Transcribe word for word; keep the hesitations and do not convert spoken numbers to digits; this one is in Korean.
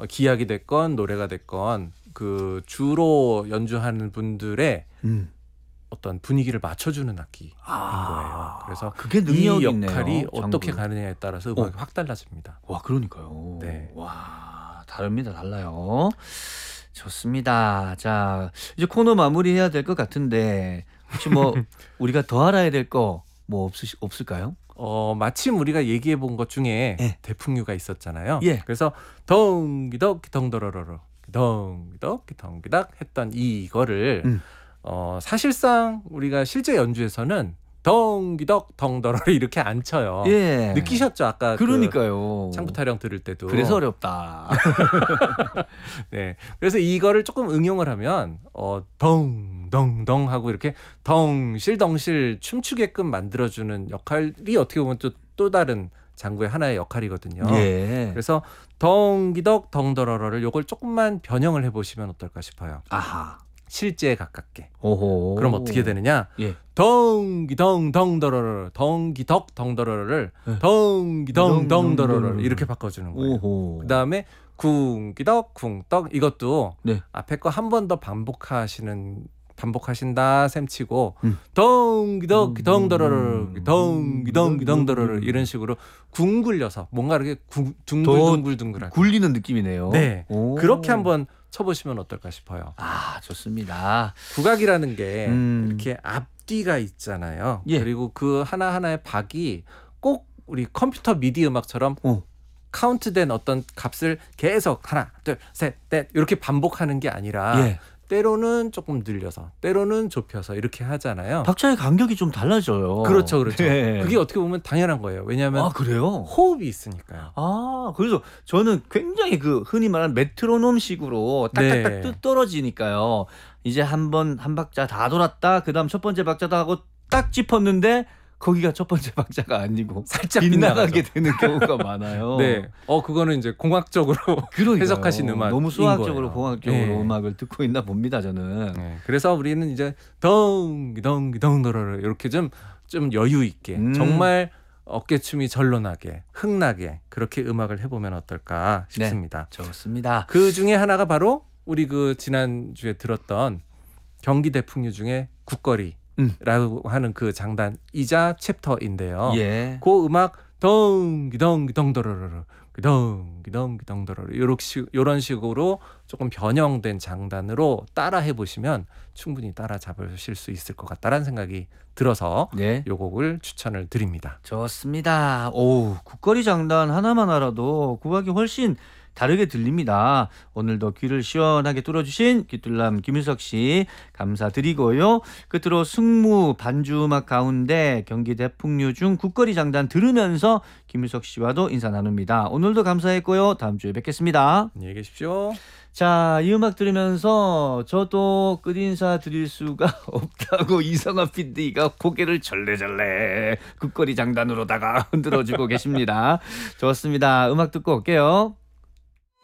어, 기악이 됐건 노래가 됐건 그 주로 연주하는 분들의 음. 어떤 분위기를 맞춰주는 악기인 아, 거예요. 그래서 그게 이 능력이 역할이 있네요, 어떻게 장구. 가느냐에 따라서 음악이 어. 확 달라집니다. 와, 그러니까요. 네. 와, 다릅니다. 달라요. 좋습니다. 자, 이제 코너 마무리해야 될 것 같은데 혹시 뭐 우리가 더 알아야 될 거 뭐 없으시 없을까요? 어, 마침 우리가 얘기해 본 것 중에 예. 대풍류가 있었잖아요. 예. 그래서 덩기덕 덩더러러러 덩기덕 덩기덕 했던 이거를 음. 어, 사실상 우리가 실제 연주에서는 덩기덕 덩더러러 이렇게 안 쳐요. 예. 느끼셨죠? 아까 그러니까요. 그 창부 타령 들을 때도. 그래서 어렵다. 네. 그래서 이거를 조금 응용을 하면 어, 덩덩덩 하고 이렇게 덩실덩실 춤추게끔 만들어주는 역할이 어떻게 보면 또, 또 다른 장구의 하나의 역할이거든요. 예. 그래서 덩기덕 덩더러러를 요걸 조금만 변형을 해보시면 어떨까 싶어요. 아하. 실제에 가깝게. 오호. 그럼 어떻게 되느냐? 예. 덩기덩 덩더러러 덩기덕 덩더러러를 네. 덩기덩 덩더러러 덩덩덩. 이렇게 바꿔주는 거예요. 오호. 그다음에 쿵기덕 쿵떡 이것도 네. 앞에 거 한 번 더 반복하시는 반복하신다 셈치고 음. 덩기덕 음. 덩더러러 덩기덩 덩더러러 이런 식으로 쿵굴려서 뭔가 이렇게 구, 둥글둥글둥글하게 굴리는 느낌이네요. 네. 오. 그렇게 한번 쳐보시면 어떨까 싶어요. 아, 좋습니다. 국악이라는 게 음. 이렇게 앞뒤가 있잖아요. 예. 그리고 그 하나하나의 박이 꼭 우리 컴퓨터 미디 음악처럼 어. 카운트된 어떤 값을 계속 하나, 둘, 셋, 넷 이렇게 반복하는 게 아니라 예. 때로는 조금 늘려서 때로는 좁혀서 이렇게 하잖아요. 박자의 간격이 좀 달라져요. 그렇죠. 그렇죠. 예. 그게 어떻게 보면 당연한 거예요. 왜냐하면 아, 그래요? 호흡이 있으니까요. 아, 그래서 저는 굉장히 그 흔히 말하는 메트로놈식으로 딱딱딱 네. 뚝 떨어지니까요. 이제 한 번 한 박자 다 돌았다. 그다음 첫 번째 박자도 하고 딱 짚었는데 거기가 첫 번째 박자가 아니고 살짝 빗나가게 빗나가죠. 되는 경우가 많아요. 네. 어 그거는 이제 공학적으로 그러니까요. 해석하신 음악인 너무 수학적으로 거예요. 공학적으로 네. 음악을 듣고 있나 봅니다, 저는. 네. 그래서 우리는 이제 덩덩덩더러 이렇게 좀 좀 여유 있게 음. 정말 어깨춤이 절로나게 흥나게 그렇게 음악을 해보면 어떨까 싶습니다. 네, 좋습니다. 그 중에 하나가 바로 우리 그 지난주에 들었던 경기 대풍류 중에 국거리라고 음. 하는 그 장단이자 챕터인데요. 예. 그 음악 덩기덩기덩더러러 덩기덩기덩더러러 요런 식으로 조금 변형된 장단으로 따라 해보시면 충분히 따라 잡으실 수 있을 것 같다라는 생각이 들어서 네. 요 곡을 추천을 드립니다. 좋습니다. 오, 국거리 장단 하나만 알아도 국악이 훨씬 다르게 들립니다. 오늘도 귀를 시원하게 뚫어주신 귀뚫남 김유석 씨 감사드리고요. 끝으로 승무 반주 음악 가운데 경기 대풍류 중 국거리 장단 들으면서 김유석 씨와도 인사 나눕니다. 오늘도 감사했고요. 다음 주에 뵙겠습니다. 안녕히 계십시오. 자, 이 음악 들으면서 저도 끝인사 드릴 수가 없다고 이성아 피디가 고개를 절레절레 국거리 장단으로다가 흔들어주고 계십니다. 좋습니다. 음악 듣고 올게요.